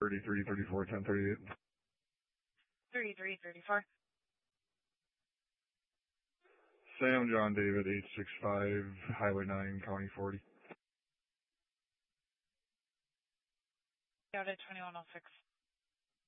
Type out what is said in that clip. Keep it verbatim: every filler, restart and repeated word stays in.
thirty-three thirty-four ten thirty-eight. thirty-three thirty-four. Sam John David eight six five, Highway nine, County forty. Got it, twenty-one oh six.